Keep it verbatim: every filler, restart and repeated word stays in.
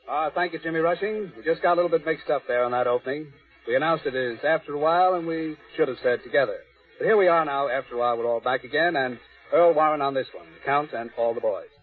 Uh, thank you, Jimmy Rushing. We just got a little bit mixed up there on that opening. We announced it as After a While, and we should have said Together. But here we are now, After a While, we're all back again, and Earl Warren on this one, the Count and all the boys.